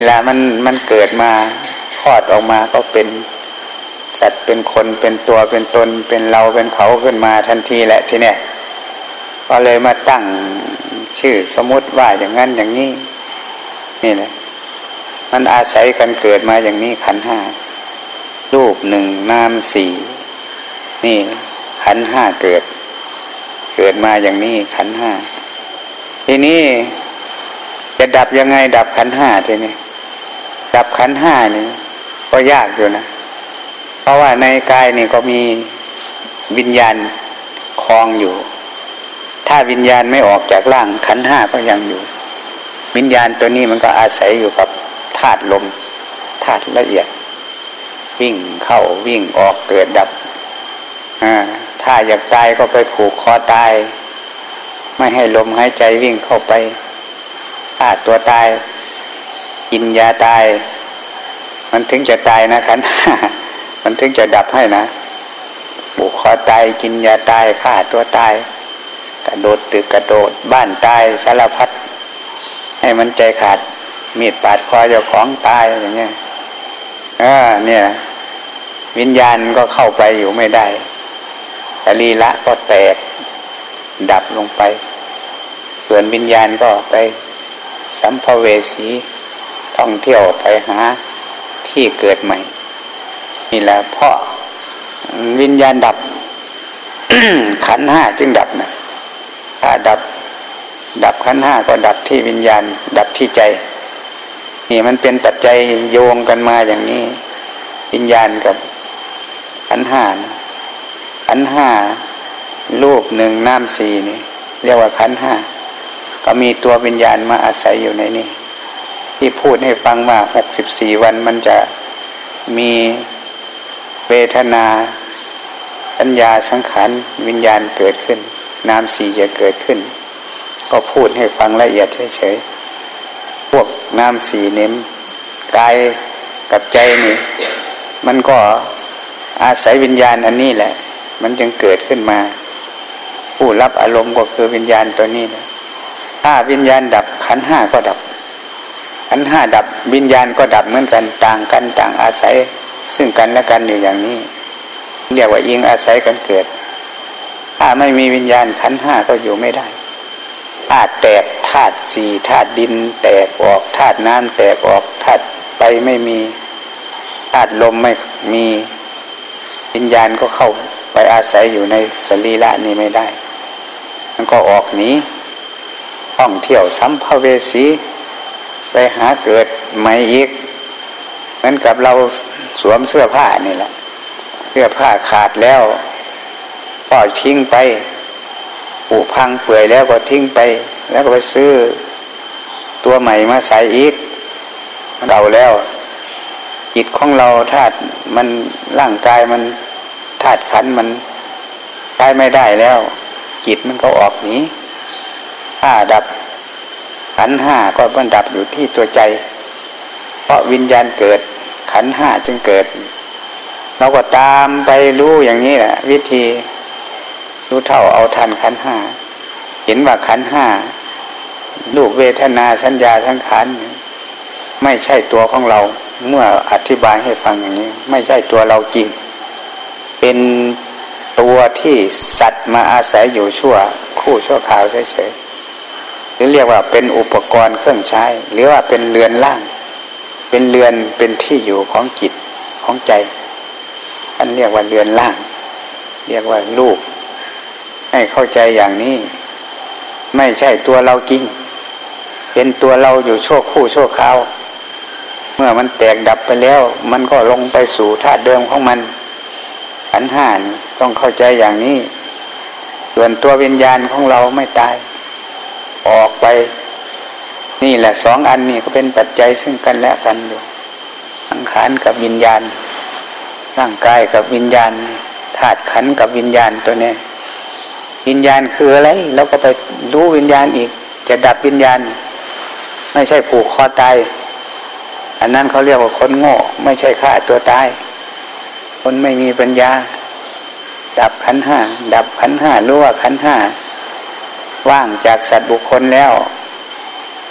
เวลามันเกิดมาคลอดออกมาก็เป็นสัตว์เป็นคนเป็นตัวเป็นตนเป็นเราเป็นเขาขึ้นมาทันทีแหละทีเนี้ยก็เลยมาตั้งชื่อสมมติว่าอย่างนั้นอย่างนี้นี่แหละมันอาศัยกันเกิดมาอย่างนี้ขันธ์ห้ารูปหนึ่งนามสี่นี่ขันธ์ห้าเกิดมาอย่างนี้ขันธ์ห้าทีนี้จะดับยังไงดับขันธ์ห้าทีนี้ดับขันธ์ห้านี่ก็ยากอยู่นะเพราะว่าในกายนี่ก็มีวิญญาณครองอยู่ถ้าวิญญาณไม่ออกจากร่างขันธ์ห้าก็ยังอยู่วิญญาณตัวนี้มันก็อาศัยอยู่กับธาตุลมธาตุละเอียดวิ่งเข้าวิ่งออกเกิดดับถ้าอยากตายก็ไปผูกคอตายไม่ให้ลมหายใจวิ่งเข้าไปฆ่าตัวตายกินยาตายมันถึงจะตายนะขันธ์ห้ามันถึงจะดับให้นะผูกคอตายกินยาตายฆ่าตัวตายกระโดดตึกกระโดดบ้านตายสารพัดให้มันใจขาดมีดปาดคอเจ้าของตายอย่างเงี้ยเนี่ยวิญญาณก็เข้าไปอยู่ไม่ได้สรีระก็แตกดับลงไปส่วนวิญญาณก็ไปสัมภเวสีท่องเที่ยวไปหาที่เกิดใหม่นี่แหละเพราะวิญญาณดับ ขันธ์ห้าจึงดับนะถ้าดับขันธ์ห้าก็ดับที่วิญญาณดับที่ใจนี่มันเป็นปัจจัยโยงกันมาอย่างนี้วิญญาณกับขันธ์ห้าขันธ์ห้ารูปหนึ่งนามสี่นี่เรียกว่าขันธ์ห้าก็มีตัววิญญาณมาอาศัยอยู่ในนี้ที่พูดให้ฟังว่า64วันมันจะมีเวทนาสัญญาสังขารวิญญาณเกิดขึ้นนามสี่จะเกิดขึ้นก็พูดให้ฟังละเอียดเฉยๆพวกนามสี่เน้นกายกับใจนี่มันก็อาศัยวิญญาณอันนี้แหละมันจึงเกิดขึ้นมาผู้รับอารมณ์ก็คือวิญญาณตัวนี้นะถ้าวิญญาณดับขันธ์ห้าก็ดับขันธ์ห้าดับวิญญาณก็ดับเหมือนกันต่างกันต่างอาศัยซึ่งกันและกันอยู่อย่างนี้เรียกว่าอิงอาศัยกันเกิดถ้าไม่มีวิญญาณขันธ์ห้าก็อยู่ไม่ได้ธาตุแตกธาตุสี่ธาตุดินแตกออกธาตุน้ำแตกออกธาตุไฟไม่มีธาตุลมไม่มีวิญญาณก็เข้าไปอาศัยอยู่ในสรีระนี้ไม่ได้มันก็ออกหนีท่องเที่ยวสัมภเวสีไปหาเกิดใหม่อีกเหมือนกับเราสวมเสื้อผ้านี่แหละเสื้อผ้าขาดแล้วก็ทิ้งไปผุพังเปื่อยแล้วก็ทิ้งไปแล้วก็ไปซื้อตัวใหม่มาใส่อีกเก่าแล้วจิตของเราธาตุมันร่างกายมันธาตุขันธ์มันใช้ไม่ได้แล้วจิตมันก็ออกหนีถ้าดับขันธ์ห้าก็มันดับอยู่ที่ตัวใจเพราะวิญญาณเกิดขันธ์ห้าจึงเกิดเราก็ตามไปรู้อย่างนี้แหละวิธีรู้เท่าเอาทันขันธ์ห้าเห็นว่าขันธ์ห้ารูปเวทนาสัญญาสังขารไม่ใช่ตัวของเราเมื่ออธิบายให้ฟังอย่างนี้ไม่ใช่ตัวเราจริงเป็นตัวที่สัตว์มาอาศัยอยู่ชั่วคู่ชั่วคราวเฉยๆหรือเรียกว่าเป็นอุปกรณ์เครื่องใช้หรือว่าเป็นเรือนร่างเป็นเรือนเป็นที่อยู่ของจิตของใจอันเรียกว่าเรือนร่างเรียกว่ารูปให้เข้าใจอย่างนี้ไม่ใช่ตัวเราจริงเป็นตัวเราอยู่ชั่วคู่ชั่วคราวเมื่อมันแตกดับไปแล้วมันก็ลงไปสู่ธาตุเดิมของมันขันธ์ห้าต้องเข้าใจอย่างนี้ส่วนตัววิญญาณของเราไม่ตายออกไปนี่แหละสองอันนี้ก็เป็นปัจจัยซึ่งกันและกันอยู่สังขารกับวิญญาณร่างกายกับวิญญาณธาตุขันธ์กับวิญญาณตัวนี้วิญญาณคืออะไรแล้วก็ไปรู้วิญญาณอีกจะดับวิญญาณไม่ใช่ผูกคอตายอันนั้นเขาเรียกว่าคนโง่ไม่ใช่ฆ่าตัวตายคนไม่มีปัญญาดับขันธ์ห้าดับขันธ์ห้ารู้ว่าขันธ์ห้าว่างจากสัตว์บุคคลแล้ว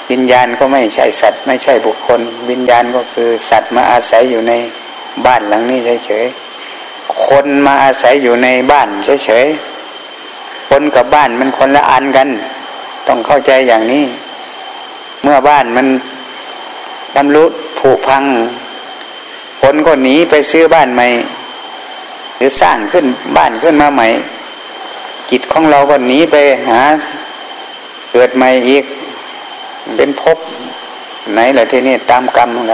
วิญญาณก็ไม่ใช่สัตว์ไม่ใช่บุคคลวิญญาณก็คือสัตว์มาอาศัยอยู่ในบ้านหลังนี้เฉยๆคนมาอาศัยอยู่ในบ้านเฉยๆคนกับบ้านมันคนละอันกันต้องเข้าใจอย่างนี้เมื่อบ้านมันชำรุดผุพังคนก็หนีไปซื้อบ้านใหม่หรือสร้างขึ้นบ้านขึ้นมาใหม่จิตของเราก็หนีไปหาเกิดใหม่อีกเป็นภพไหนล่ะที่นี่ตามกรรมของเรา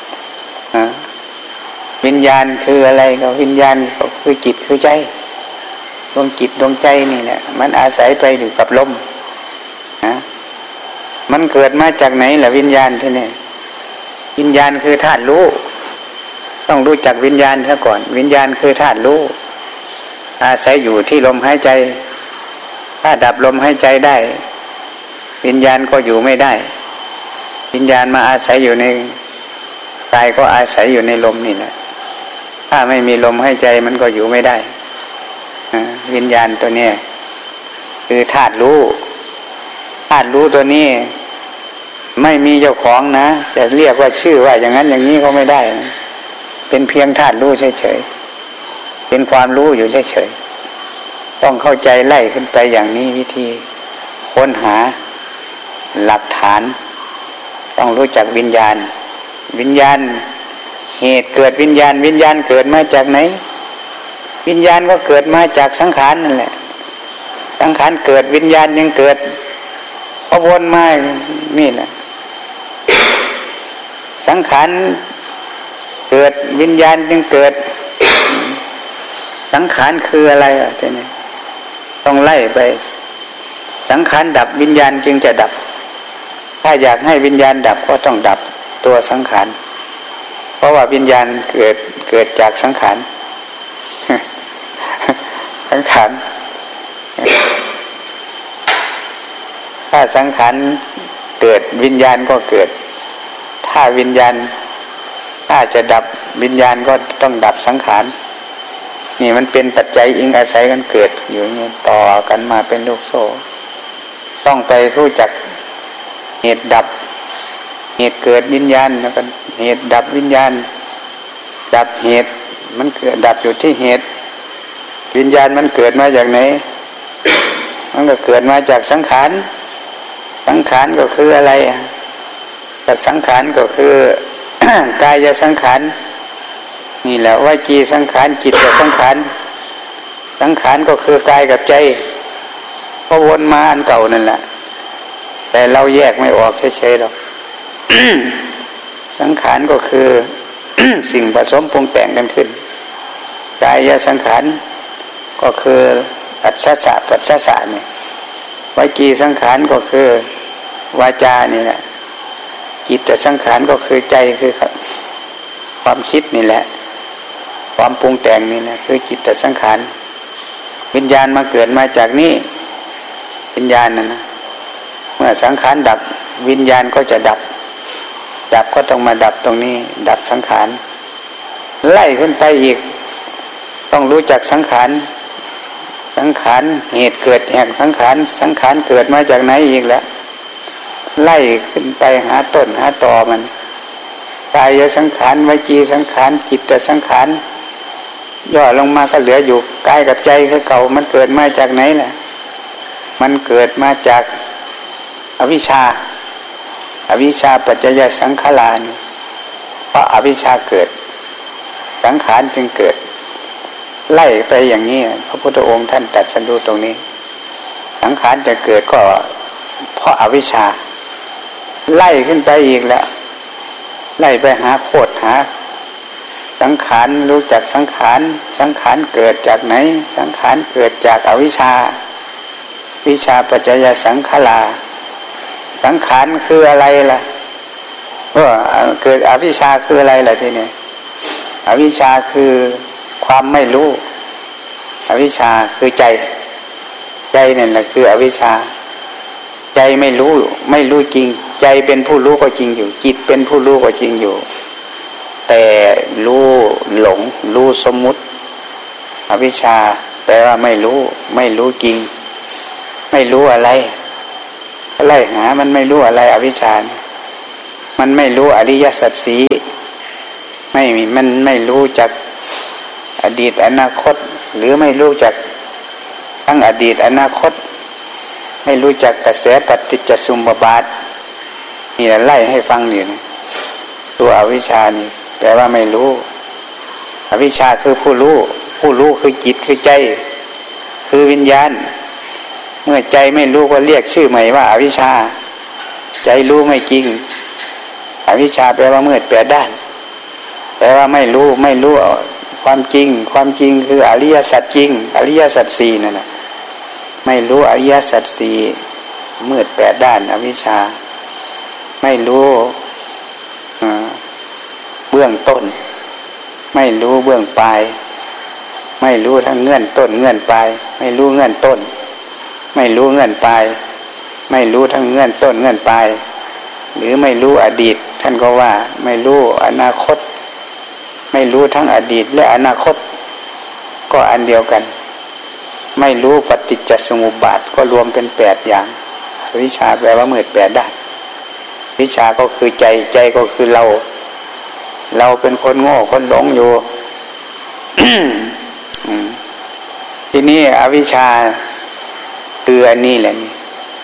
วิญญาณคืออะไรก็วิญญาณก็คือจิตคือใจดวงจิตดวงใจนี่แหละมันอาศัยไปอยู่กับลมมันเกิดมาจากไหนล่ะวิญญาณที่นี่วิญญาณคือธาตุรู้ต้องรู้จักวิญญาณซะก่อนวิญญาณคือธาตุรู้อาศัยอยู่ที่ลมหายใจถ้าดับลมหายใจได้วิญญาณก็อยู่ไม่ได้วิญญาณมาอาศัยอยู่ในกายก็อาศัยอยู่ในลมนี่แหละถ้าไม่มีลมหายใจมันก็อยู่ไม่ได้วิญญาณตัวนี้คือธาตุรู้ธาตุรู้ตัวนี้ไม่มีเจ้าของนะจะเรียกว่าชื่อว่าอย่างนั้นอย่างนี้ก็ไม่ได้นะเป็นเพียงธาตุรู้เฉยๆเป็นความรู้อยู่เฉยๆต้องเข้าใจไล่ขึ้นไปอย่างนี้วิธีค้นหาหลักฐานต้องรู้จักวิญญาณวิญญาณเหตุเกิดวิญญาณวิญญาณเกิดมาจากไหนวิญญาณก็เกิดมาจากสังขารนั่นแหละสังขารเกิดวิญญาณยังเกิดพอวนมานี่แหละสังขารเกิดวิญญาณยังเกิดสังขารคืออะไรอ่ะทีนี้ต้องไล่ไปสังขารดับวิญญาณจึงจะดับถ้าอยากให้วิญญาณดับก็ต้องดับตัวสังขารเพราะว่าวิญญาณเกิดจากสังขารสังขารถ้าสังขารเกิดวิญญาณก็เกิดถ้าวิญญาณถ้าจะดับวิญญาณก็ต้องดับสังขารนี่มันเป็นปัจจัยอิงอาศัยกันเกิดอยู่นี่ต่อกันมาเป็นลูกโซ่ต้องไปรู้จักเหตุดับเหตุเกิดวิญญาณแล้วก็เหตุดับวิญญาณดับเหตุมันเกิดดับอยู่ที่เหตุวิญญาณมันเกิดมาจากไหนมันก็เกิดมาจากสังขารสังขารก็คืออะไรแต่สังขารก็คือ กายสังขารนี่แหละวจีสังขารจิตสังขารสังขารก็คือกายกับใจก็วนมาอันเก่านั่นแหละแต่เราแยกไม่ออกเฉยๆหรอก สังขารก็คือ สิ่งผสมปรุงแต่งกันขึ้นกายสังขารก็คืออัศสะปัสสะเนี่ยวจีสังขารก็คือวาจานี่แหละจิตสังขารก็คือใจคือความคิดนี่แหละความปรุงแต่งนี่แหละคือจิตสังขารวิญญาณมาเกิดมาจากนี้วิญญาณนั่นนะเมื่อสังขารดับวิญญาณก็จะดับก็ต้องมาดับตรงนี้ดับสังขารไล่ขึ้นไปอีกต้องรู้จักสังขารสังขารเหตุเกิดแห่งสังขารสังขารเกิดมาจากไหนอีกแล้วไล่ขึ้นไปหาต้นหาตอมันกายสังขารวจีสังขารจิตสังขารย่อลงมาก็เหลืออยู่กายกับใจคือเก่ามันเกิดมาจากไหนล่ะมันเกิดมาจากอวิชชาอวิชชาปัจจยสังขารนี่เพราะอวิชชาเกิดสังขารจึงเกิดไล่ไปอย่างนี้พระพุทธองค์ท่านตรัสรู้ตรงนี้สังขารจะเกิดก็เพราะอวิชชาไล่ขึ้นไปอีกแล้วไล่ไปหาโคตรหาสังขารรู้จักสังขารสังขารเกิดจากไหนสังขารเกิดจากอวิชชาวิชชาปัจจยสังขารสังขารคืออะไรล่ะเกิดอวิชชาคืออะไรล่ะทีนี้อวิชชาคือความไม่รู้อวิชชาคือใจนั่นแหละคืออวิชชาใจไม่รู้จริงใจเป็นผู้รู้ก็จริงอยู่จิตเป็นผู้รู้ก็จริงอยู่แต่รู้หลงรู้สมมุติอวิชชาแปลว่าไม่รู้จริงไม่รู้อะไรไล่หามันไม่รู้อะไรอวิชชามันไม่รู้อริยสัจสี่มันไม่รู้จักอดีตอนาคตหรือไม่รู้จักทั้งอดีตอนาคตไม่รู้จักกระแสปฏิจจสมุปบาทนี่ไล่ให้ฟังอยู่นะตัวอวิชชานี่แปลว่าไม่รู้อวิชชาคือผู้รู้คือจิตคือใจคือวิญญาณเมื่อใจไม่รู้ก็เรียกชื่อใหม่ว่าอวิชชาใจรู้ไม่จริงอวิชชาแปลว่ามืดแปดด้านแปลว่าไม่รู้ความจริงคืออริยสัจจริงอริยสัจสี่นั่นน่ะไม่รู้อริยสัจสี่มืดแปดด้านอวิชชาไม่รู้เบื้องต้นไม่รู้เบื้องปลายไม่รู้ทั้งเงื่อนต้นเงื่อนปลายไม่รู้เงื่อนต้นไม่รู้เงื่อนปลายไม่รู้ทั้งเงื่อนต้นเงื่อนปลายหรือไม่รู้อดีตท่านก็ว่าไม่รู้อนาคตไม่รู้ทั้งอดีตและอนาคตก็อันเดียวกันไม่รู้ปฏิจจสมุปบาทก็รวมเป็น8อย่างวิชาแปลว่ามืด8ด้านวิชาก็คือใจก็คือเราเป็นคนโง่คนหลงอยู่ ทีนี้อวิชชาคืออันนี้แหละนี่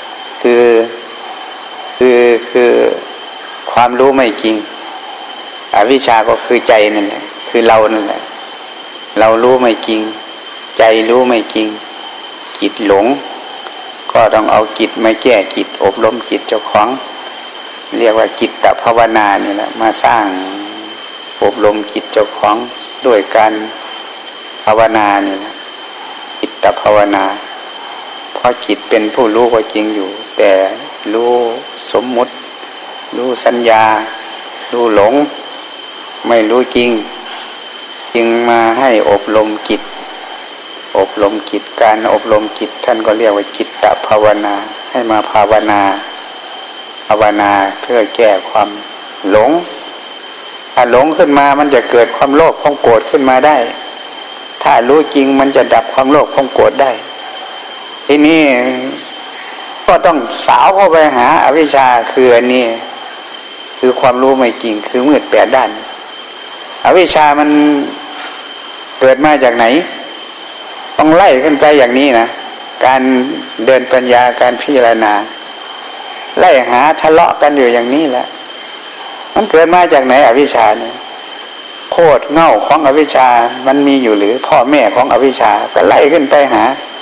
คือความรู้ไม่จริงอวิชชาก็คือใจนั่นแหละคือเรานั่นแหละเรารู้ไม่จริงใจรู้ไม่จริงจิตหลงก็ต้องเอาจิตมาแก้จิตอบรมจิตเจ้าของเรียกว่าจิตตภาวนานี่แหละมาสร้างอบรมจิตเจ้าของด้วยการภาวนานี่แหละจิตภาวนาเพราะจิตเป็นผู้รู้ก็จริงอยู่แต่รู้สมมุติรู้สัญญารู้หลงไม่รู้จริงจึงมาให้อบรมจิตการอบรมจิตท่านก็เรียกว่าจิตตภาวนาให้มาภาวนาเพื่อแก้ความหลงถ้าหลงขึ้นมามันจะเกิดความโลภความโกรธขึ้นมาได้ถ้ารู้จริงมันจะดับความโลภความโกรธได้ทีนี้ก็ต้องสาวเข้าไปหาอวิชชาคืออันนี้คือความรู้ไม่จริงคือมืดแปดด้านอวิชชามันเกิดมาจากไหนต้องไล่ขึ้นไปอย่างนี้นะการเดินปัญญาการพิจารณาไล่หาทะเลาะกันอยู่อย่างนี้แหละมันเกิดมาจากไหนอวิชชาเนี่ยโคตรเง่าของอวิชชามันมีอยู่หรือพ่อแม่ของอวิชชาก็ไล่ขึ้นไปหา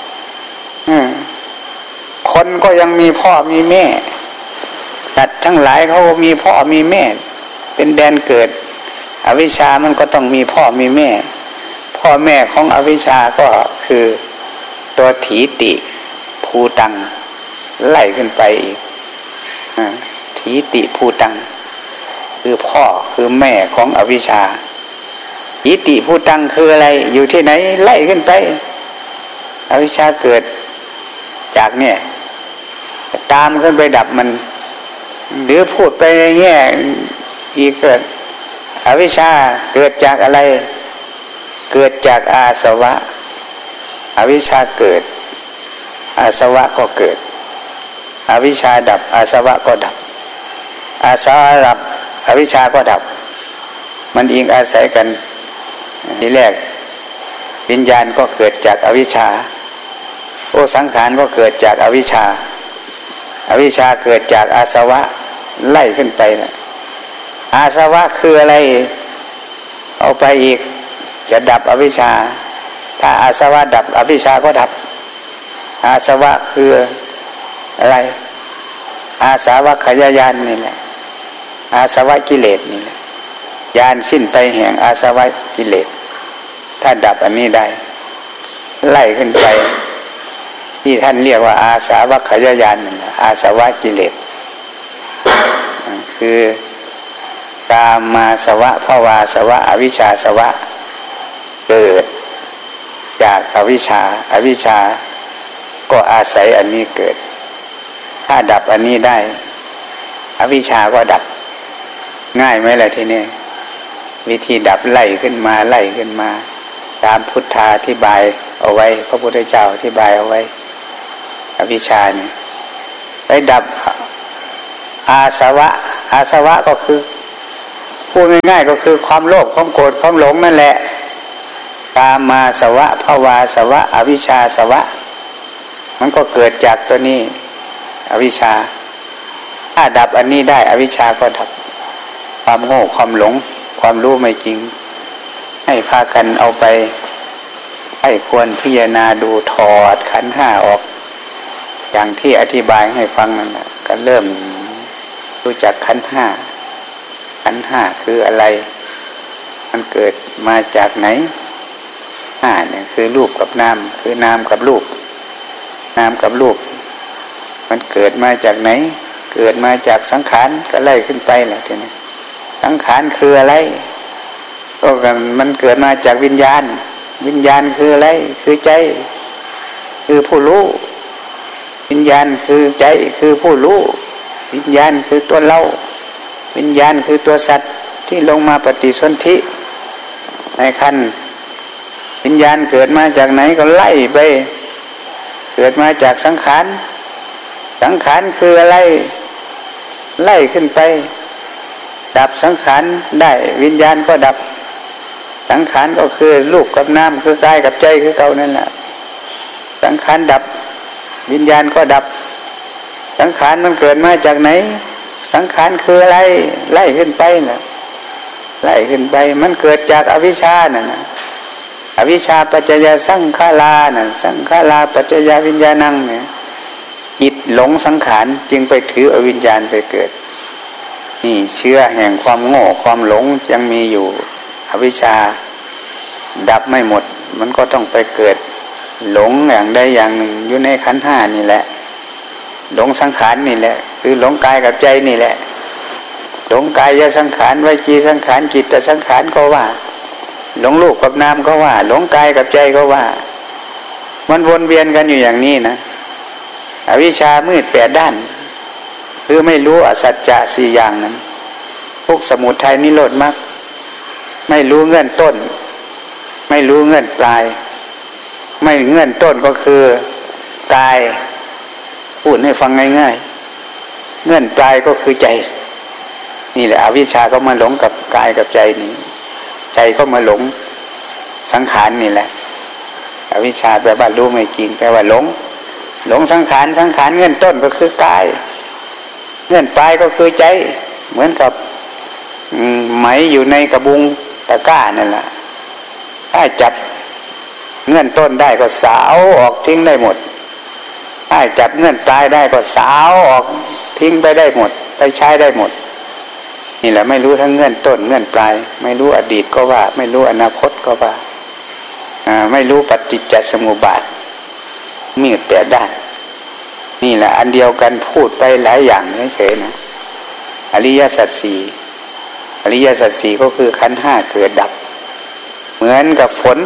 คนก็ยังมีพ่อมีแม่สัตว์ทั้งหลายเขามีพ่อมีแม่เป็นแดนเกิดอวิชชามันก็ต้องมีพ่อมีแม่พ่อแม่ของอวิชชาก็คือตัวถีติภูตังไล่ขึ้นไปอีกถีติภูตังคือพ่อคือแม่ของอวิชชาถีติภูตังคืออะไรอยู่ที่ไหนไล่ขึ้นไปอวิชชาเกิดจากเนี่ยตามขึ้นไปดับมันหรือพูดไปในแง่อีกเกิดอวิชชาเกิดจากอะไรเกิดจากอาสวะอวิชชาเกิดอาสวะก็เกิดอวิชชาดับอาสวะก็ดับอาสวะดับอวิชชาก็ดับมันอิงอาศัยกันทีแรกวิญญาณก็เกิดจากอวิชชาสังขารก็เกิดจากอวิชชาอวิชชาเกิดจากอาสวะไล่ขึ้นไปนะอาสวะคืออะไรเอาไปอีกจะดับอวิชชาถ้าอาสวะดับอวิชชาก็ดับอาสวะคืออะไรอาสวะขยายานนี่แหละอาสวะกิเลสนี่แหละญาณสิ้นไปแห่งอาสวะกิเลสถ้าดับอันนี้ได้ไล่ขึ้นไปที่ท่านเรียกว่าอาสวะขยายานนั่นแหละอาสวะกิเลสคือกามมาสวะภวาสวะอวิชชาสวะเกิดจากอวิชชาอวิชชาก็อาศัยอันนี้เกิดถ้าดับอันนี้ได้อวิชชาก็ดับง่ายไหมล่ะทีนี้วิธีดับไล่ขึ้นมาตามพุทธาอธิบายเอาไว้พระพุทธเจ้าอธิบายเอาไว้อวิชชานี่ไปดับอาสวะอาสวะก็คือพูดง่ายๆก็คือความโลภความโกรธความหลงนั่นแหละกามาสวะภวาสวะอวิชชาสวะมันก็เกิดจากตัวนี้อวิชชาถ้าดับอันนี้ได้อวิชชาก็ดับความโง่ความหลงความรู้ไม่จริงให้พากันเอาไปให้ควรพิจารณาดูถอดขันธ์ห้าออกอย่างที่อธิบายให้ฟังนั่นแหละก็เริ่มรู้จักขันธ์ห้าขันธ์ห้าคืออะไรมันเกิดมาจากไหนห้าเนี่ยคือรูปกับนามคือนามกับรูปนามกับรูปมันเกิดมาจากไหนเกิดมาจากสังขารก็ไล่ขึ้นไปแหละทีนี้สังขารคืออะไรก็มันเกิดมาจากวิญญาณวิญญาณคืออะไรคือใจคือผู้รู้วิญญาณคือใจคือผู้รู้วิญญาณคือตัวเราวิญญาณคือตัวสัตว์ที่ลงมาปฏิสนธิในขันธ์วิญญาณเกิดมาจากไหนก็ไล่ไปเกิดมาจากสังขารสังขารคืออะไรไล่ขึ้นไปดับสังขารได้วิญญาณก็ดับสังขารก็คือรูปกับนามคือกายกับใจคือเก่านั่นแหละสังขารดับวิญญาณก็ดับสังขารมันเกิดมาจากไหนสังขารคืออะไรไล่ขึ้นไปน่ะไล่ขึ้นไปมันเกิดจากอวิชชาน่ะอวิชชาปัจจยสังขาราน่ะสังขาราปัจจยวิญญาณังเนี่ยจิตหลงสังขารจึงไปถืออวิญญาณไปเกิดนี่เชื้อแห่งความโง่ความหลงยังมีอยู่อวิชชาดับไม่หมดมันก็ต้องไปเกิดหลงอย่างใดอย่างหนึ่งอยู่ในขันธ์ห้านี่แหละหลงสังขารนี่แหละคือหลงกายกับใจนี่แหละหลงกายสังขารวจีสังขารจิตสังขารก็ว่าหลงรูปกับนามก็ว่าหลงกายกับใจก็ว่ามันวนเวียนกันอยู่อย่างนี้นะอวิชชามืดแปดด้านคือไม่รู้อสัจจะสี่อย่างนั้นทุกข์สมุทัยนิโรธมรรคไม่รู้เงื่อนต้นไม่รู้เงื่อนปลายไม่เงื่อนต้นก็คือกายพูดให้ฟังง่ายๆเงื่อนปลายก็คือใจนี่แหละอวิชชาก็มาหลงกับกายกับใจนี่ใจก็มาหลงสังขารนี่แหละอวิชชาแปลว่ารู้ไม่จริงแปลว่าหลงสังขารสังขารเงื่อนต้นก็คือกายเงื่อนปลายก็คือใจเหมือนกับไหมอยู่ในกระบุงตะกร้านั่นแหละถ้าจับเงื่อนต้นได้ก็สาวออกทิ้งได้หมดถ้าจับเงื่อนปลายได้ก็สาวออกทิ้งไปได้หมดไปใช้ได้หมดนี่แหละไม่รู้ทั้งเงื่อนต้นเงื่อนปลายไม่รู้อดีตก็ว่าไม่รู้อนาคตก็ว่าไม่รู้ปฏิจจสมุปบาทมีแต่ด้านนี่แหละอันเดียวกันพูดไปหลายอย่างเฉยๆนะอริยสัจสี่อริยสัจสี่ก็คือขันธ์ห้าเกิดดับเหมือนกับฝน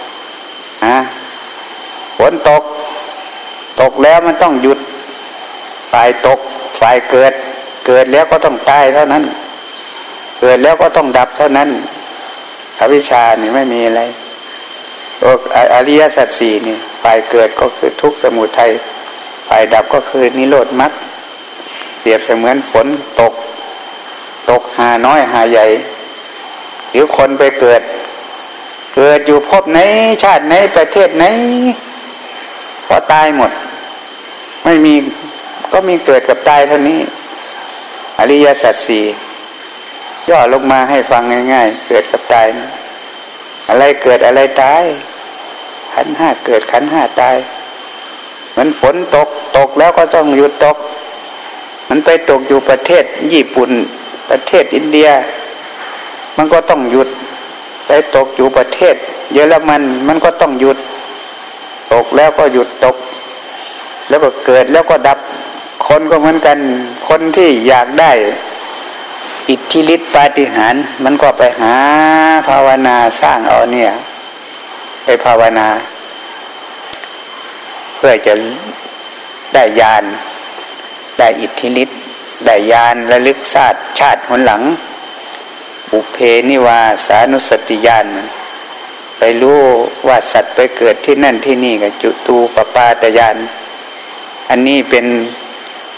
ฝนตกแล้วมันต้องหยุดฝ่ายตกฝ่ายเกิดแล้วก็ต้องตายเท่านั้นเกิดแล้วก็ต้องดับเท่านั้นอวิชชานี่ไม่มีอะไรอริยสัจสี่นี่ฝ่ายเกิดก็คือทุกข์สมุทัยฝ่ายดับก็คือนิโรธมรรคเปรียบเสมือนฝนตกหาน้อยหาใหญ่หรือคนไปเกิดอยู่ภพไหนชาติไหนประเทศไหนก็ตายหมดไม่มีก็มีเกิดกับตายเท่านี้อริยสัจสี่ย่อลงมาให้ฟังง่ายๆเกิดกับตายอะไรเกิดอะไรตายขันธ์ห้าเกิดขันธ์ห้าตายเหมือนฝนตกแล้วก็ต้องหยุดตกมันไปตกอยู่ประเทศญี่ปุ่นประเทศอินเดียมันก็ต้องหยุดไปตกอยู่ประเทศเยอรมันก็ต้องหยุดตกแล้วก็หยุดตกแล้วก็เกิดแล้วก็ดับคนก็เหมือนกันคนที่อยากได้อิทธิฤทธิปาฏิหาริย์มันก็ไปหาภาวนาสร้างเอาเนี่ยไปภาวนาเพื่อจะได้ญาณได้อิทธิฤทธิ์ได้ญาณระลึกชาติหนหลังบุพเพนิวาสานุสติญาณไปรู้ว่าสัตว์ไปเกิดที่นั่นที่นี่กับจุตูปปาตญาณอันนี้เป็น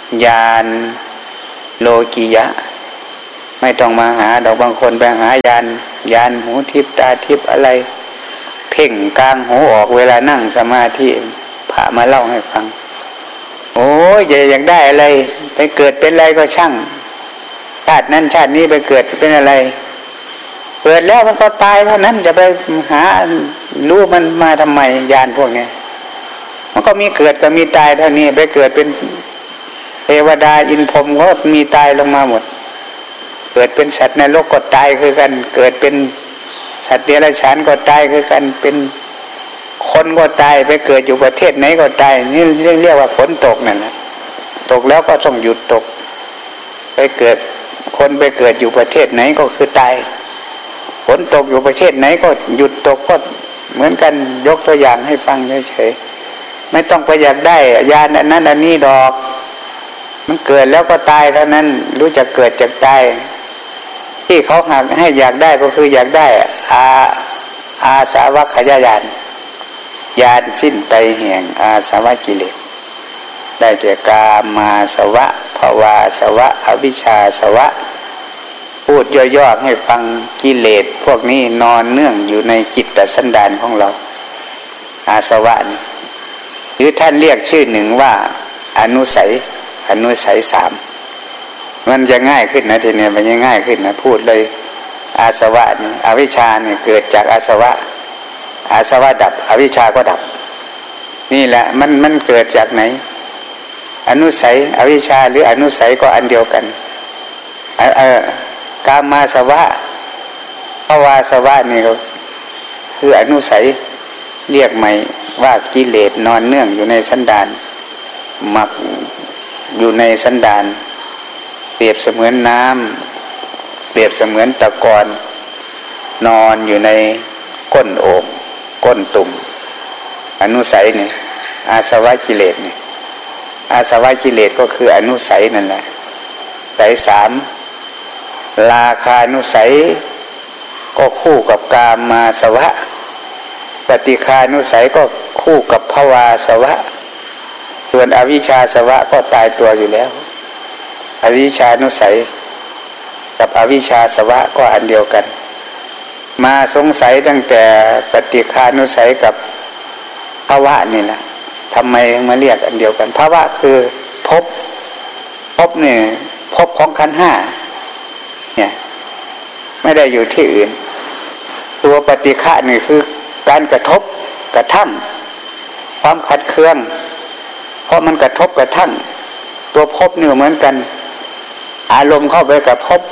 ญาณโลกิยะไม่ต้องมาหาดอกบางคนไปหาญาณหูทิพตาทิพอะไรเพ่งกลางหูออกเวลานั่งสมาธิพระมาเล่าให้ฟังโอ้ยอยากได้อะไรไปเกิดเป็นอะไรก็ช่างชาตินั้นชาตินี้ไปเกิดเป็นอะไรเกิดแล้วมันก็ตายเท่านั้นจะไปหารู้มันมาทำไมญาณพวกนี้มันก็มีเกิดก็มีตายเท่านี้ไปเกิดเป็นเทวดาอินพรหมก็มีตายลงมาหมดเกิดเป็นสัตว์นรกก็ตายคือกันเกิดเป็นสัตว์เดรัจฉานก็ตายคือกันเป็นคนก็ตายไปเกิดอยู่ประเทศไหนก็ตายนี่เรียกว่าฝนตกนั่นแหละตกแล้วก็ต้องหยุดตกไปเกิดคนไปเกิดอยู่ประเทศไหนก็คือตายฝนตกอยู่ประเทศไหนก็หยุดตกก็เหมือนกันยกตัวอย่างให้ฟังเฉยๆไม่ต้องไปอยากได้ญาณอันนั้นอันนี้ดอกมันเกิดแล้วก็ตายเท่านั้นรู้จักเกิดจักตายที่เขาหากให้อยากได้ก็คืออยากได้อาสาวะขยญาณญาณสิ้นไปแห่งอาสวะกิเลสได้แก่กามาสวะภวาสวะอวิชชาสวะพูดย่อๆให้ฟังกิเลสพวกนี้นอนเนื่องอยู่ในจิตสันดานของเราอาสวะนี่หรือท่านเรียกชื่อหนึ่งว่าอนุสัยสามมันจะง่ายขึ้นนะทีนี้มันจะง่ายขึ้นนะพูดเลยอาสวะนี่อวิชชาเนี่ยเกิดจากอาสวะดับอวิชชาก็ดับนี่แหละมันเกิดจากไหนอนุสัยอวิชชาหรืออนุสัยก็อันเดียวกันกามาสวะภวาสวะนี่ก็คืออนุสัยเรียกใหม่ว่ากิเลสนอนเนื่องอยู่ในสันดานหมักอยู่ในสันดานเปรียบเสมือนน้ำเปรียบเสมือนตะกอนนอนอยู่ในก้นโอ่งก้นตุ่มอนุสัยนี่อาสวะกิเลสนี่อาสวะกิเลสก็คืออนุสัยนั่นแหละสายสามราคานุสัยก็คู่กับกามาสวะปฏิฆานุสัยก็คู่กับภวาสวะส่วนอวิชชาสวะก็ตายตัวอยู่แล้วอวิชชานุสัยกับอวิชชาสวะก็อันเดียวกันมาสงสัยตั้งแต่ปฏิฆานุสัยกับภวะนี่แหละทำไมมาเรียกอันเดียวกันภวะคือภพเนี่ยภพของขันธ์ห้าเนี่ยไม่ได้อยู่ที่อื่นตัวปฏิฆะนี่คือการกระทบกระทั่งความขัดเคืองเพราะมันกระทบกระทั่งตัวภพนี่เหมือนกันอารมณ์เข้าไปกระทบ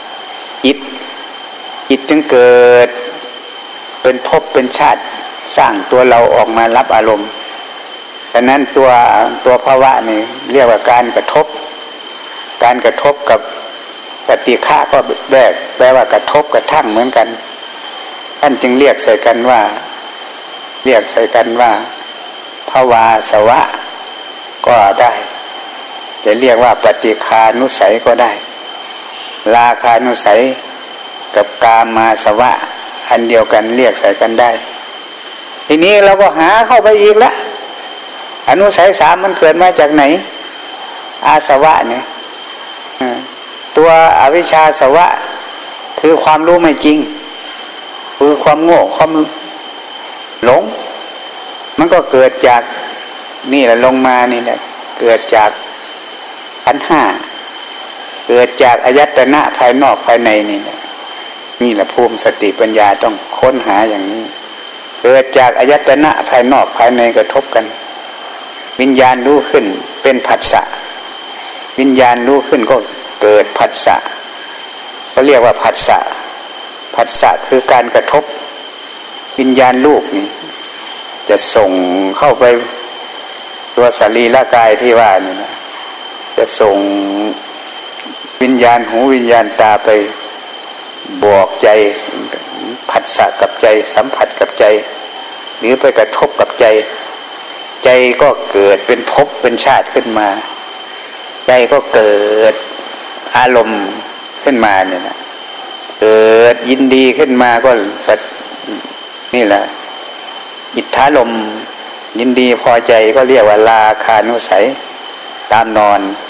จิตจึงเกิดเป็นภพเป็นชาติสร้างตัวเราออกมารับอารมณ์ดังนั้นตัวภาวะนี่เรียกว่าการกระทบกับปฏิฆะก็แปลว่ากระทบกระทั่งเหมือนกันท่านจึงเรียกใส่กันว่าภวาสวะก็ได้จะเรียกว่าปฏิฆานุสัยก็ได้ราคานุสัยกับกามาสวะอันเดียวกันเรียกใส่กันได้ทีนี้เราก็หาเข้าไปอีกละอนุสัยสามมันเกิดมาจากไหนอาสวะเนี่ยตัวอวิชชาสวะคือความรู้ไม่จริงคือความโง่ความหลงมันก็เกิดจากนี่แหละลงมานี่แหละเกิดจากขันธ์ห้าเกิดจากอายตนะภายนอกภายในนี่แหละนี่แหละภูมิสติปัญญาต้องค้นหาอย่างนี้เกิดจากอายตนะภายนอกภายในกระทบกันวิญญาณรู้ขึ้นเป็นผัสสะวิญญาณรู้ขึ้นก็เกิดผัสสะเขาเรียกว่าผัสสะคือการกระทบวิญญาณรูปนี่จะส่งเข้าไปตัวสรีระกายที่ว่านี่นะจะส่งวิญญาณหูวิญญาณตาไปบอกใจผัสสะกับใจสัมผัสกับใจหรือไปกระทบกับใจก็เกิดเป็นภพเป็นชาติขึ้นมาใจก็เกิดอารมณ์ขึ้นมาเนี่ยนะเกิดยินดีขึ้นมาก็นี่แหละอิทธารมณ์ยินดีพอใจก็เรียกว่าราคานุสัยตามนอน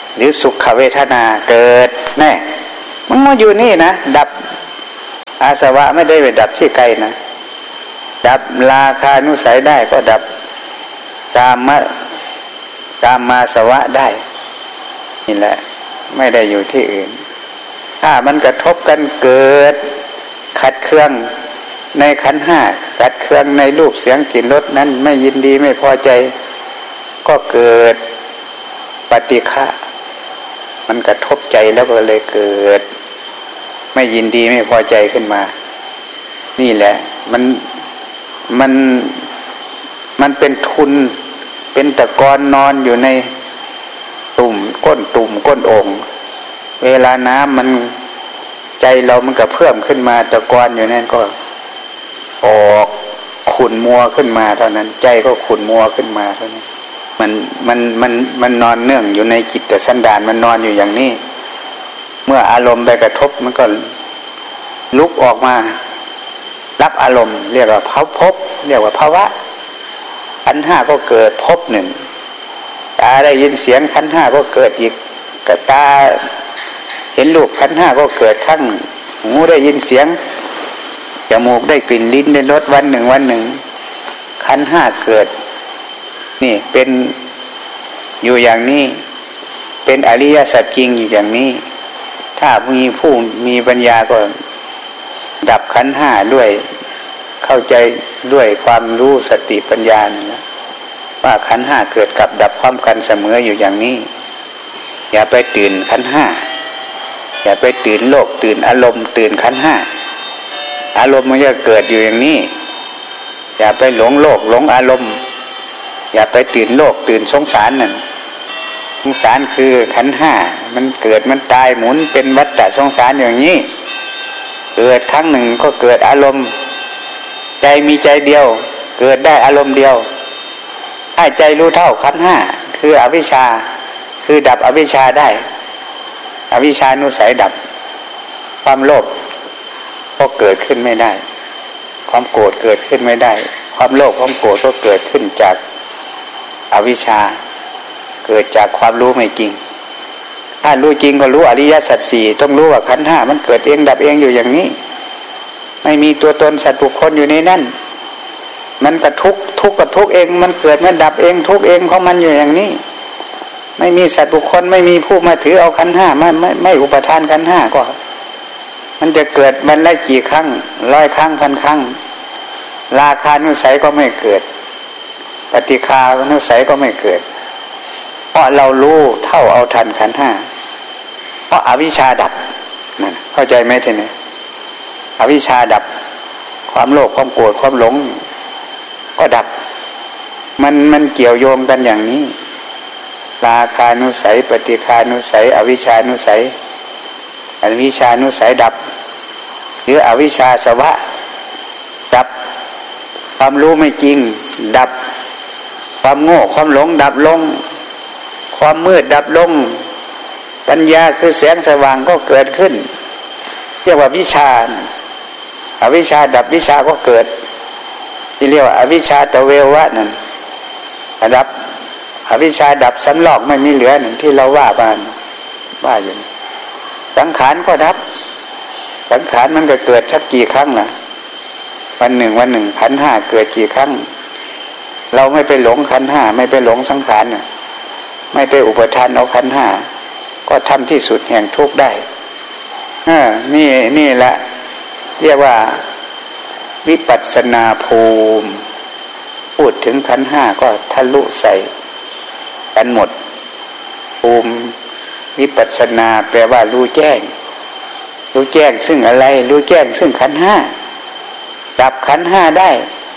หรือสุขเวทนาเกิดแน่มันมาอยู่นี่นะดับอาสวะไม่ได้ไปดับที่ไกลนะดับราคานุสัยได้ก็ดับกามมาสวะได้นี่แหละไม่ได้อยู่ที่อื่นถ้ามันกระทบกันเกิดขัดเคืองในขันธ์ห้าขัดเคืองในรูปเสียงกลิ่นรสนั้นไม่ยินดีไม่พอใจก็เกิดปฏิฆะมันกระทบใจแล้วก็เลยเกิดไม่ยินดีไม่พอใจขึ้นมานี่แหละมันเป็นทุนเป็นตะกอนนอนอยู่ในตุ่มก้นโอ่งเวลาน้ำมันใจเรามันก็เพิ่มขึ้นมาตะกอนอยู่นั่นก็ออกขุ่นมัวขึ้นมาเท่านั้นใจก็ขุ่นมัวขึ้นมาเท่านั้นมันนอนเนื่องอยู่ในจิตสันดานมันนอนอยู่อย่างนี้เมื่ออารมณ์ไปกระทบมันก็ลุกออกมารับอารมณ์เรียกว่าภพเรียกว่าภาวะขันธ์ห้าก็เกิดภพหนึ่งตาได้ยินเสียงขันธ์ห้าก็เกิดอีกกับตาเห็นรูปขันธ์ห้าก็เกิดทั้งหูได้ยินเสียงจมูกได้กลิ่นลิ้นได้รสวันหนึ่งขันธ์ห้าเกิดนี่เป็นอยู่อย่างนี้เป็นอริยสัจจริงอยู่อย่างนี้ถ้ามีผู้มีปัญญาก็ดับขันธ์ห้าด้วยเข้าใจด้วยความรู้สติปัญญานี่นะว่าขันธ์ห้าเกิดกับดับพร้อมกันเสมออยู่อย่างนี้อย่าไปตื่นขันธ์ห้าอย่าไปตื่นโลกตื่นอารมณ์ตื่นขันธ์ห้าอารมณ์มันจะเกิดอยู่อย่างนี้อย่าไปหลงโลกหลงอารมณ์อย่าไปตื่นโลกตื่นสงสารนั่นสงสารคือขันธ์ห้ามันเกิดมันตายหมุนเป็นวัฏฏะสงสารอย่างนี้เกิดครั้งหนึ่งก็เกิดอารมณ์ใจมีใจเดียวเกิดได้อารมณ์เดียวให้ใจรู้เท่าขันธ์ห้าคืออวิชชาคือดับอวิชชาได้อวิชชานุสัยดับความโลภก็เกิดขึ้นไม่ได้ความโกรธเกิดขึ้นไม่ได้ความโลภความโกรธก็เกิดขึ้นจากอวิชชาเกิดจากความรู้ไม่จริงถ้ารู้จริงก็รู้อริยสัจสี่ต้องรู้ว่าขันธ์ห้ามันเกิดเองดับเองอยู่อย่างนี้ไม่มีตัวตนสัตว์บุคคลอยู่ในนั้นมันกระทุกกับทุกเองมันเกิดมันดับเองทุกเองของมันอยู่อย่างนี้ไม่มีสัตว์บุคคลไม่มีผู้มาถือเอาขันธ์ห้าไม่อุปทานขันธ์ห้าก็มันจะเกิดมันได้กี่ครั้ง100 ครั้งพันครั้งราคานุสัยก็ไม่เกิดปฏิฆานุสัยก็ไม่เกิดเพราะเรารู้เท่าเอาทันขันธ์ห้าเพราะอวิชชาดับนั่นเข้าใจไหมทีนี้อวิชชาดับความโลภความโกรธความหลงก็ดับมันเกี่ยวโยงกันอย่างนี้ราคานุสัยปฏิฆานุสัยอวิชชานุสัยอวิชชานุสัยดับหรืออวิชชาสวะดับความรู้ไม่จริงดับความโง่ความหลงดับลงความมืดดับลงปัญญาคือแสงสว่างก็เกิดขึ้นเรียกว่าวิชาอวิชชาดับวิชาก็เกิดที่เรียกว่าอวิชชาตะเววะนั่นดับอวิชชาดับสันหลอกไม่มีเหลือนั่นที่เราว่าอยู่สังขารก็ดับสังขารมันก็เกิดชักกี่ครั้งล่ะวันหนึ่งขันธ์ห้าเกิดกี่ครั้งเราไม่ไปหลงขันธ์ห้าไม่ไปหลงสังขารน่ะไม่ไปอุปทานเอาขันธ์ห้าก็ทำที่สุดแห่งทุกข์ได้นี่แหละเรียกว่าวิปัสสนาภูมิพูดถึงขันธ์ห้าก็ทะลุใส่กันหมดภูมิวิปัสสนาแปลว่ารู้แจ้งซึ่งอะไรรู้แจ้งซึ่งขันธ์ห้าดับขันธ์ห้าได้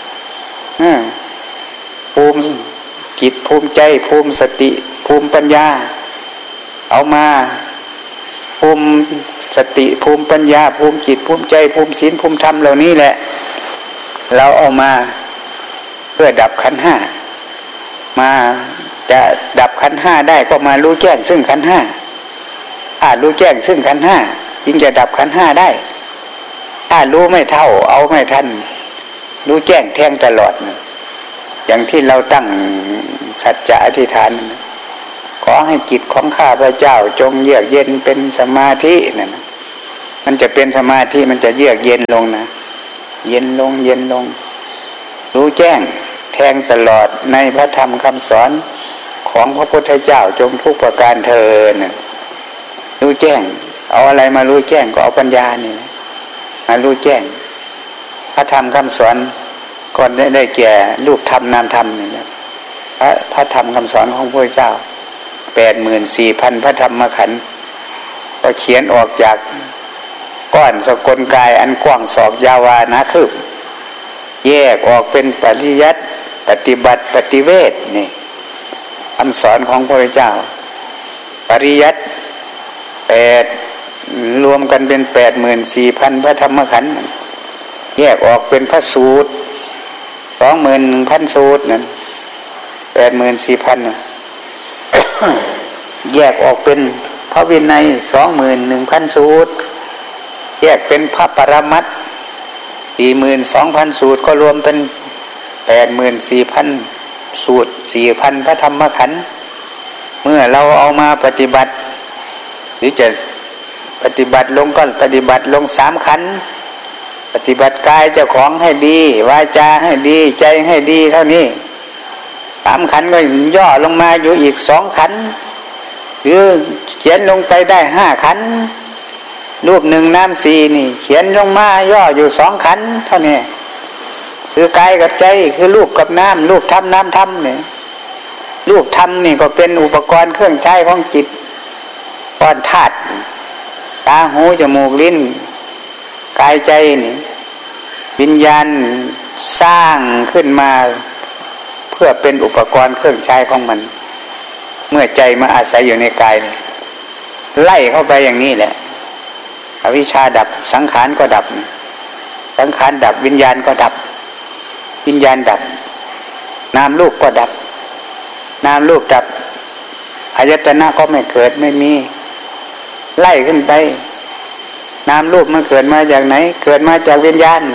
ภูมิจิตภูมิใจภูมิสติภูมิปัญญาเอามาภูมิสติภูมิปัญญาภูมิจิตภูมิใจภูมิศีลภูมิธรรมเหล่านี้แหละเราเอามาเพื่อดับขันธ์ห้ามาจะดับขันธ์ห้าได้ก็มารู้แจ้งซึ่งขันธ์ห้ารู้แจ้งซึ่งขันธ์ห้าจึงจะดับขันธ์ห้าได้ถ้ารู้ไม่เท่าเอาไม่ทันรู้แจ้งแทงตลอดอย่างที่เราตั้งสัจจะอธิษฐานขอให้จิตของข้าพเจ้าจงเยือกเย็นเป็นสมาธินั่นนะมันจะเป็นสมาธิมันจะเยือกเย็นลงนะเย็นลงเย็นลงรู้แจ้งแทงตลอดในพระธรรมคำสอนของพระพุทธเจ้าจงทุกประการเถิดรู้แจ้งเอาอะไรมารู้แจ้งก็เอาปัญญานี่นะมารู้แจ้งพระธรรมคำสอนก่อนได้แก่รูปธรรมนามธรรมนี่นะพระธรรมคำสอนของพระเจ้า 84,000 พระธรรมขันธ์ก็เขียนออกจากก้อนสกลกายอันกว้างศอกยาวานะคืบแยกออกเป็นปริยัติปฏิบัติปฏิเวทนี่คำสอนของพระเจ้าปริยัติรวมกันเป็น 84,000 พระธรรมขันธ์แยกออกเป็นพระสูตร 21,000 สูตรนั่น 84,000 น่ะ แยกออกเป็นพระวินัย 21,000 สูตรแยกเป็นพระปรมัตถ์ 42,000 สูตรก็รวมเป็น 84,000 สูตร 4,000 พระธรรมขันธ์เมื่อเราเอามาปฏิบัติหรือจะปฏิบัติลงก็ปฏิบัติลง3ขันธ์ปฏิบัติกายเจ้าของให้ดีวาจาให้ดีใจให้ดีเท่านี้3ขันธ์ก็ย่อลงมาอยู่อีก2ขันธ์หรือเขียนลงไปได้5ขันธ์รูปหนึ่งน้ำสี่นี่เขียนลงมาย่ออยู่2ขันธ์เท่านี้คือกายกับใจคือรูปกับน้ำรูปธรรมน้ำธรรมนี่รูปธรรมนี่ก็เป็นอุปกรณ์เครื่องใช้ของจิตก้อนธาตุตาหูจมูกลิ้นกายใจนี่วิญญาณสร้างขึ้นมาเพื่อเป็นอุปกรณ์เครื่องใช้ของมันเมื่อใจมาอาศัยอยู่ในกายไล่เข้าไปอย่างนี้แหละอวิชชาดับสังขารก็ดับสังขารดับวิญญาณก็ดับวิญญาณดับนามรูปก็ดับนามรูปดับอายตนะก็ไม่เกิดไม่มีไล่ขึ้นไปนามรูปมันเกิดมาจากไหนเกิดมาจากวิญญาณ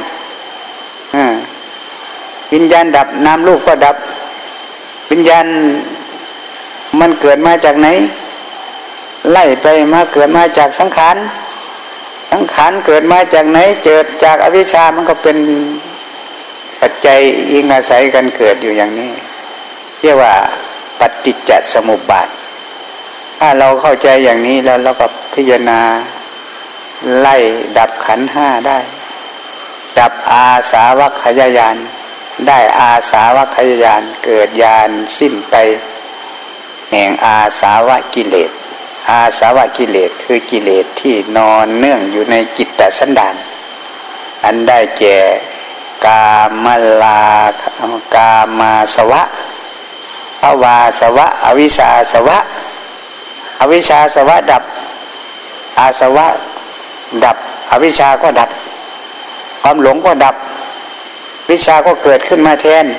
วิญญาณดับนามรูปก็ดับวิญญาณมันเกิดมาจากไหนไล่ไปมาเกิดมาจากสังขารสังขารเกิดมาจากไหนเกิดจากอวิชชามันก็เป็นปัจจัยอิงอาศัยกันเกิดอยู่อย่างนี้เรียกว่าปฏิจจสมุปบาทถ้าเราเข้าใจอย่างนี้แล้วเราก็พิจารณาไล่ดับขันธ์5ได้ดับอาสาวัคคยญาณได้อาสาวัคคยญาณเกิดญาณสิ้นไปแห่งอาสาวะกิเลสอาสาวะกิเลสคือกิเลสที่นอนเนื่องอยู่ในจิตตสันดานอันได้แก่กามกามาสวะภวาสวะอวิชชาสวะอวิชชาสวะดับอาสวะดับอวิชชาก็ดับความหลงก็ดับวิชาก็เกิดขึ้นมาแทน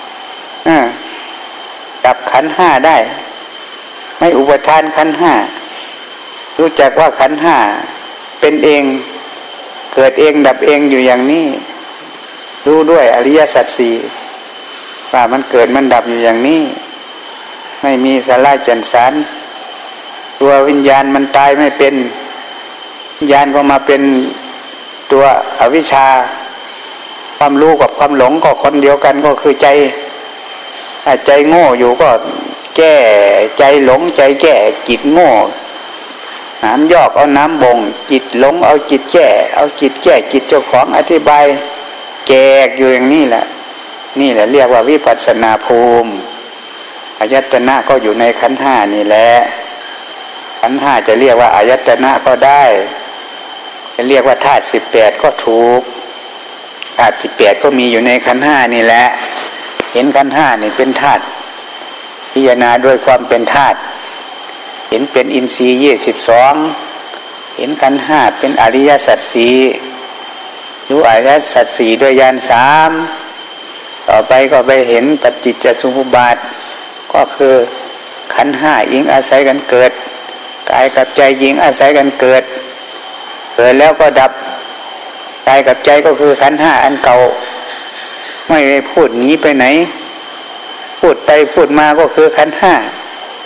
ดับขันธ์5ได้ไม่อุปทานขันธ์5รู้จักว่าขันธ์5เป็นเองเกิดเองดับเองอยู่อย่างนี้รู้ด้วยอริยสัจ4ว่ามันเกิดมันดับอยู่อย่างนี้ไม่มีสาระแก่นสารตัววิญญาณมันตายไม่เป็นวิญญาณก็มาเป็นตัวอวิชชาความรู้กับความหลงก็คนเดียวกันก็คือใจถ้าใจโง่อยู่ก็แก้ใจหลงใจแก้จิตโง่น้ำยอกเอาน้ำบ่งจิตหลงเอาจิตแก้เอาจิตแก้จิตเจ้าของอธิบายแกกอยู่อย่างนี้แหละนี่แหละเรียกว่าวิปัสสนาภูมิอายตนะก็อยู่ในขันธ์5นี่แหละขันธ์5จะเรียกว่าอายตนะก็ได้จะเรียกว่าธาตุ18ก็ถูกธาตุ18ก็มีอยู่ในขันธ์5นี่แหละเห็นขันธ์5นี่เป็นธาตุพิจารณาด้วยความเป็นธาตุเห็นเป็นอินทรีย์22เห็นขันธ์5เป็นอริยสัจ4รู้อริยสัจ4ด้วยญาณ3ต่อไปก็ไปเห็นปฏิจจสมุปบาทก็คือขันธ์5อิงอาศัยกันเกิดกายกับใจอิงอาศัยกันเกิดแล้วก็ดับกายกับใจก็คือขันธ์5อันเก่าไม่ได้พูดหนีไปไหนพูดไปพูดมาก็คือขันธ์5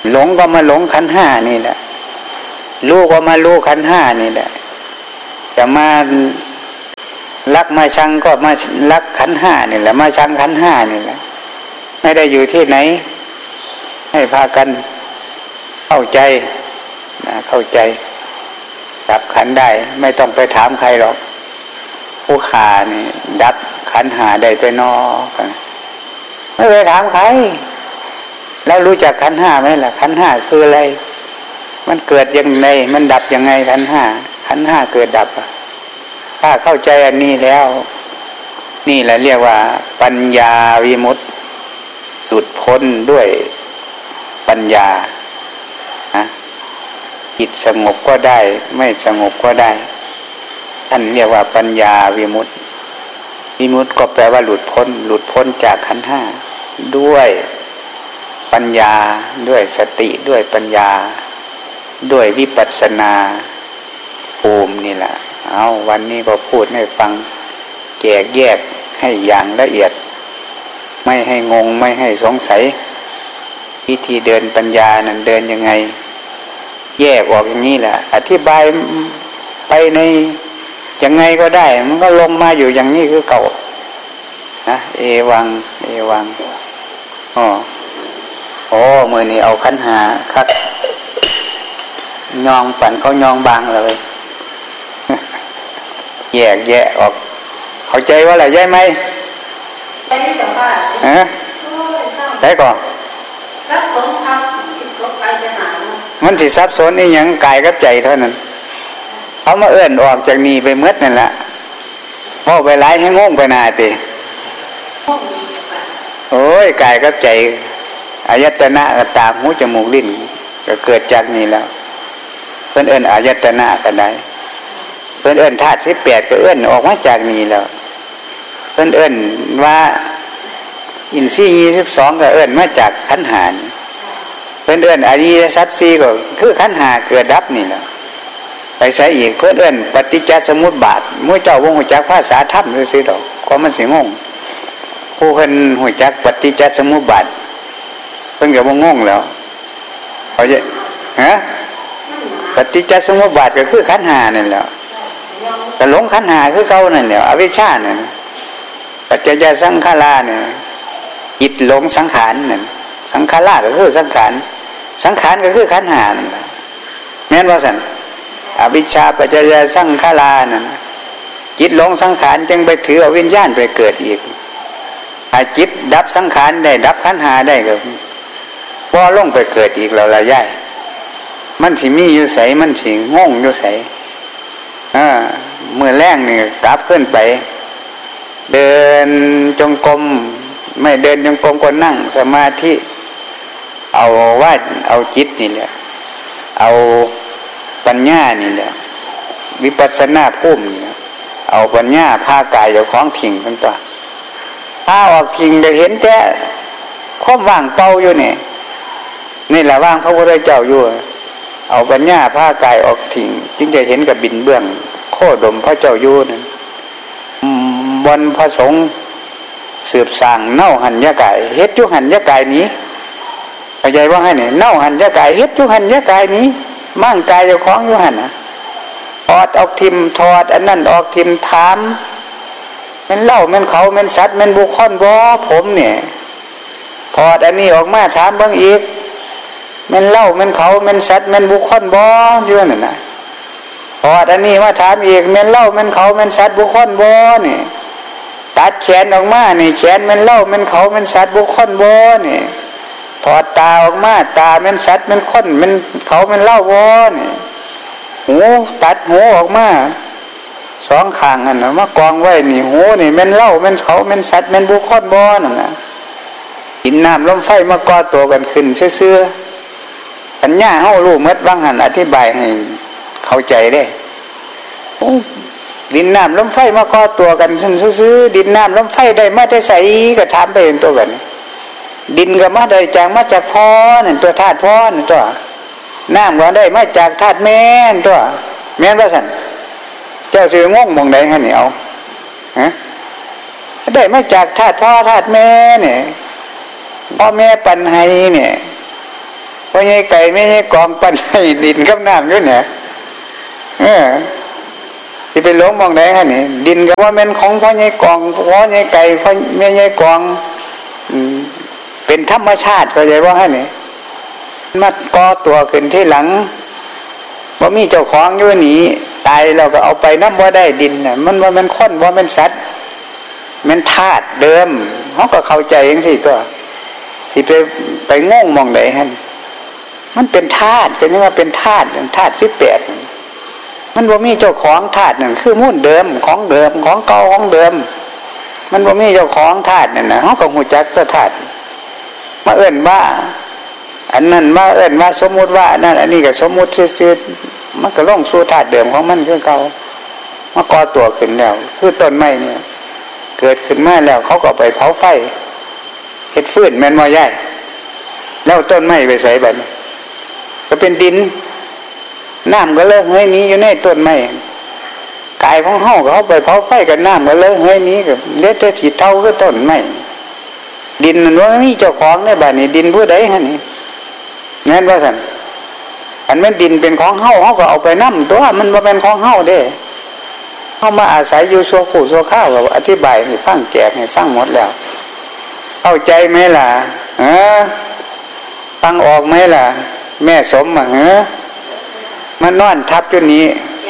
หลงก็มาหลงขันธ์ห้านี่แหละรู้ก็มารู้ขันธ์ห้านี่แหละจะมารักมาชังก็มารักขันธ์ห้านี่แหละมาชังขันธ์ห้านี่แหละไม่ได้อยู่ที่ไหนให้พากันเข้าใจนะเข้าใจดับขันธ์ได้ไม่ต้องไปถามใครหรอกผู้ขานี่ดับขันธ์ห้าได้ไปนอกันไม่ไปถามใครแล้วรู้จักขันธ์ห้าไหมล่ะขันธ์ห้าคืออะไรมันเกิดยังไงมันดับยังไงขันธ์ห้าขันธ์ห้าเกิดดับถ้าเข้าใจอันนี้แล้วนี่แหละเรียกว่าปัญญาวิมุตติหลุดพ้นด้วยปัญญาจิตสงบก็ได้ไม่สงบก็ได้ท่านเรียกว่าปัญญาวิมุตติวิมุตติก็แปลว่าหลุดพ้นจากขันธ์ห้าด้วยปัญญาด้วยสติด้วยปัญญาด้วยวิปัสสนาภูมินี่แหละเอาวันนี้ก็พูดให้ฟังแยกให้อย่างละเอียดไม่ให้งงไม่ให้สงสัยวิธีเดินปัญญานั้นเดินยังไงแยกออกอย่างนี้แหละอธิบายไปในยังไงก็ได้มันก็ลงมาอยู่อย่างนี้คือเก่านะเอวังโอ้มือนี่เอาขันธ์ห้าครับยองปั่นเขายองบางเลยแยกออกเข้าใจว่าอะไรใช่ไหมได้ก่อนมันสิซับซ้อนนี่ยังกายกับใจเท่านั้นเขามาเอื้อนออกจากนี้ไปเมื่อนั่นแหละพอไปไล่ให้งงไปนาติโอ้ยกายกับใจอายตนะกับตาหูจมูกลิ้นก็เกิดจากนี้แล้วเพิ่นเอื้อนอายตนะกันได้เพิ่นเอื้อนธาตุ18ก็เอื้อนออกมาจากนี้แล้วเพิ่นเอื้อนว่าอินทรีย์22ก็เอื้อนมาจากขันธ์ห้าเพิ่นเอื้อนอริยสัจ4ก็คือขันธ์ห้าเกิดดับนี่แหละไปใส่อีกเพิ่นเอื้อนปฏิจจสมุปบาทมื้อเจ้าบ่ฮู้จักภาษาธรรมซื่อๆดอกก็มันสิงงผู้เพิ่นฮู้จักปฏิจจสมุปบาทเพิ่นก็บ่งงแล้วเขาจะปฏิจจสมุปบาทก็คือขันธ์ห้านั่นแหละก็หลงขันธ์ห้าคือเก่านั่นแหละอวิชชานั่นปัจจยสังขาราเนี่ยจิตหลงสังขารนั่นสังขาราก็คือสังขารก็คือขันธ์ห้านั่นแม่นว่าซั่นอวิชชาปัจจยสังขารานั่นจิตหลงสังขารจึงไปถือเอาวิญญาณไปเกิดอีกถ้าจิตดับสังขารได้ดับขันธ์ห้าได้ก็บ่ลงไปเกิดอีกแล้วล่ะยายมันสิมีอยู่ไสมันสิงงอยู่ไสมื้อแรงนี่กลับขึ้นไปเดินจงกรมไม่เดินจงกรมก็นั่งสมาธิเอาว่าเอาจิตนี่แหละเอาปัญญานี่แหละวิปัสสนาภูมิเอาปัญญาพากายเจ้าของทิ้งทั้งตัวพาออกทิ้งจะเห็นแต่ความว่างเปล่าอยู่นี่แหละว่างพระพุทธเจ้าอยู่เอาปัญญาพากายออกทิ้งจึงจะเห็นกับบินเบื้องโคดมพระเจ้าอยู่นั่นบนพระสงฆ์สืบสร้างเน่าหันยากายเฮ็ดจุหันยากายนี้เข้าใจว่าให้เนี่ยเน่าหันยากายเฮ็ดจุหันยากายนี้มั่งกายเจ้าของอยู่หันนะถอดออกทิมถอดอันนั้นออกทิมถามมันเล่ามันเขามันสัตว์มันบุคคลบ่ผมเนี่ยถอดอันนี้ออกมาถามบางอีกมันเล่ามันเขามันสัตว์มันบุคคลบ่อยู่นั่นน่ะถอดอันนี้มาถามอีกมันเล่ามันเขามันสัตว์บุคคลบ่นี่ตัดแขนออกมานี่แขนมันเล่ามันเขามันสัตว์บุคคลบ่นี่ถอดตาออกมาตามันสัตว์มันคนมันเขามันเล่าบ่นี่หูตัดหูออกมาสองข้างนั่นน่ะมากองไว้นี่หูนี่มันเล่ามันเขามันสัตว์มันบุคคลบ่นั่นน่ะดินน้ำลมไฟมาก่อตัวกันขึ้นซื่อๆปัญญาเฮารู้หมดบางหันอธิบายให้เข้าใจได้ดินน้ำลมไฟมาก่อตัวกันซื่อๆดินน้ำลมไฟได้มาแต่ไสก็ถามไปเห็นตัวกันดินก็มาได้จากพ่อนั่นตัวธาตุพ่อนั่นตัวน้ำก็ได้มาจากธาตุแม่นตัวแม่นว่าซั่นเจ้าสิงงมองใดหั่นนี่เอาได้มาจากธาตุพ่อธาตุแม่เนี่ยพ่อแม่ปันให้เนี่ยพ่อใหญ่ไก่ไม่ใช่กองปันให้ดินกับน้ำอยู่เนี่ยที่ไปหลงมองไหนฮะนี่ดินก็ว่าแม่นของพ่อใหญ่กองพ่อใหญ่ไก่พ่อแม่ใหญ่กองเป็นธรรมชาติเข้าใจว่าฮะนี่มาก่อตัวขึ้นที่หลังว่ามีเจ้าของอยู่นี่ตายเราก็เอาไปน้ำว่าได้ดินน่ะมันว่ามันค้นว่ามันสัตว์มันธาตุเดิมเขาก็เข้าใจเองสิตัวสิไปงงมองไหนฮะมันเป็นธาตุกันนี่ว่าเป็นธาตุ18มันว่ามีเจ้าของธาตุนั่นคือมูลเดิมของเดิมของเก่าของเดิมมันว่ามีเจ้าของธาตุนั่นนะเขาก็หูจักตัวธาตุมาเอิ่นว่าอันนั้นมาเอิ่นว่าสมมุติว่าอันนั้นอันนี้ก็สมมุติซื่อๆมันก็ล่องสู่ธาตุเดิมของมันคือเก่ามาก่อตัวขึ้นแล้วคือต้นไม้เนี่ยเกิดขึ้นมาแล้วเขาก็ไปเผาไฟเฮ็ดฟืนแม่นบ่ใหญ่แล้วต้นไม้ไปใส่บัดนี้ก็เป็นดินน้ำก็เลิกเฮ้ยนี้อยู่ในต้นไม้กายของเฮาก็เขาไปเผาไฟกับน้ำก็เลิกเฮ้ยนี้ก็เล็ดแต่ถีเท่าคือต้นไม้ดินมันว่ามีเจ้าของในบ้านนี้ดินผู้ใดฮะนี่แม่นว่าซั่นอันแม่นดินเป็นของเฮาเฮาก็เอาไปนำตัวมันบ่แม่นของเฮาเด้เฮามาอาศัยอยู่ชั่วคู่ชั่วคราวก็อธิบายให้ฟังแจกให้ฟังหมดแล้วเข้าใจไหมล่ะฟังออกไหมล่ะแม่สมมันนอนทับอยู่นี้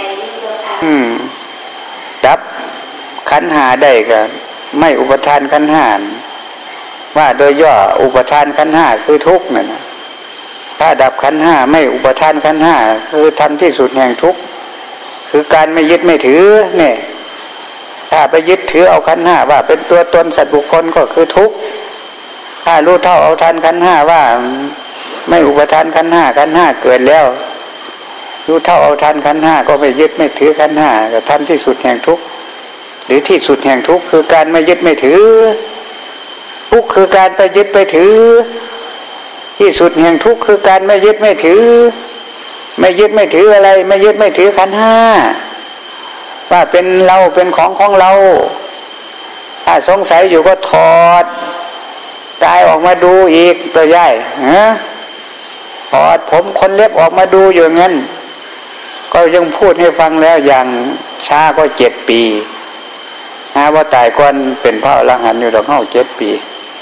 ดับขันธ์5ได้ก็ไม่อุปทานขันธ์5ว่าโดยย่ออุปทานขันธ์5คือทุกข์นั่นน่ะถ้าดับขันธ์5ไม่อุปทานขันธ์5คือทำที่สุดแห่งทุกข์คือการไม่ยึดไม่ถือเนี่ยถ้าไปยึดถือเอาขันธ์5ว่าเป็นตัวตนสัตว์บุคคลก็คือทุกข์ถ้ารู้เท่าเอาทันขันธ์5ว่าไม่อุปทานขันธ์5ขันธ์5เกิดแล้วรู้เท่าเอาทันขันธ์5ก็ไม่ยึดไม่ถือขันธ์5ก็ทำที่สุดแห่งทุกข์หรือที่สุดแห่งทุกข์คือการไม่ยึดไม่ถือทุกข์คือการไปยึดไปถือที่สุดแห่งทุกข์คือการไม่ยึดไม่ถือไม่ยึดไม่ถืออะไรไม่ยึดไม่ถือขันธ์5ว่าเป็นเราเป็นของเราถ้าสงสัยอยู่ก็ถอดกายออกมาดูอีกตัวใหญ่ถอดผมขนเล็บออกมาดูอยู่งั้นก็ยังพูดให้ฟังแล้วอย่างช้าก็7 ปีว่าตายก่อนเป็นพระอรหันต์อยู่ดอกเฮา7 ปี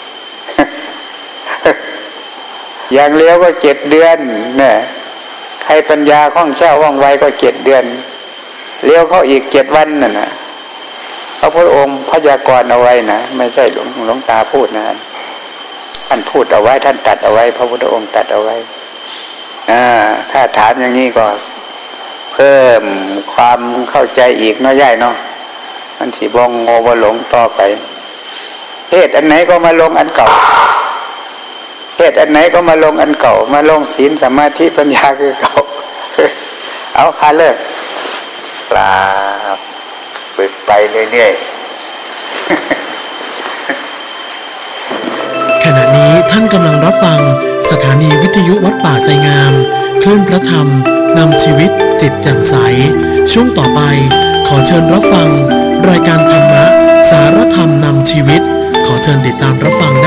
อย่างเลี้ยวก็7 เดือนเนี่ยใครปัญญาคล่องแคล่วว่องไวก็7 เดือนเลี้ยวเข้าอีก7 วันนั่นน่ะพระพุทธองค์พยากรณ์เอาไว้นะไม่ใช่หลวงตาพูดนะท่านพูดเอาไว้ท่านตัดเอาไว้พระพุทธองค์ตัดเอาไว้ถ้าถามอย่างนี้ก็เพิ่มความเข้าใจอีกน้อยใหญ่เนาะมันสิบ่งโง่บ่หลงต่อไปเหตุอันไหนก็มาลงอันเก่าเหตุอันไหนก็มาลงอันเก่ามาลงศีลสมาธิปัญญาคือเก่าเอาค่ะเลิกปลาฝึกไปเรื่อยขณะนี้ท่านกำลังรับฟังสถานีวิทยุวัดป่าไสงามคลื่นพระธรรมนำชีวิตจิตแจ่มใสช่วงต่อไปขอเชิญรับฟังรายการธรรมะสารธรรมนำชีวิตขอเชิญติดตามรับฟัง